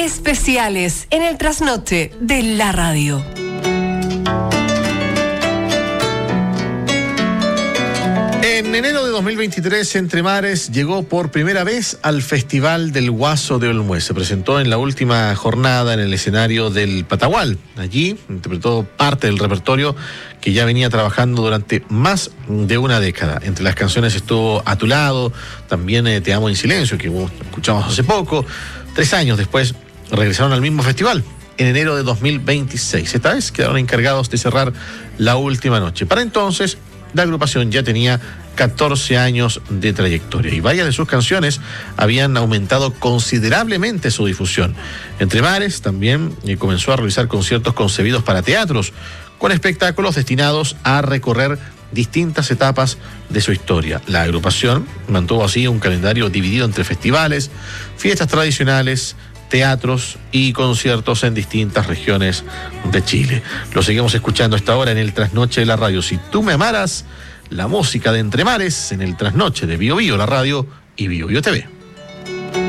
especiales en el trasnoche de la radio. En enero de 2023, Entre Mares llegó por primera vez al Festival del Guaso de Olmué. Se presentó en la última jornada en el escenario del Patagual. Allí interpretó parte del repertorio que ya venía trabajando durante más de una década. Entre las canciones estuvo A tu lado, también Te amo en silencio, que escuchamos hace poco. 3 años después regresaron al mismo festival, en enero de 2026. Esta vez quedaron encargados de cerrar la última noche. Para entonces, la agrupación ya tenía 14 años de trayectoria y varias de sus canciones habían aumentado considerablemente su difusión. Entre Mares también comenzó a realizar conciertos concebidos para teatros, con espectáculos destinados a recorrer distintas etapas de su historia. La agrupación mantuvo así un calendario dividido entre festivales, fiestas tradicionales, teatros y conciertos en distintas regiones de Chile. Lo seguimos escuchando a esta hora en el Trasnoche de la Radio. Si tú me amaras, la música de Entre Mares en el Trasnoche de Bio Bio, la radio y Bio Bio TV.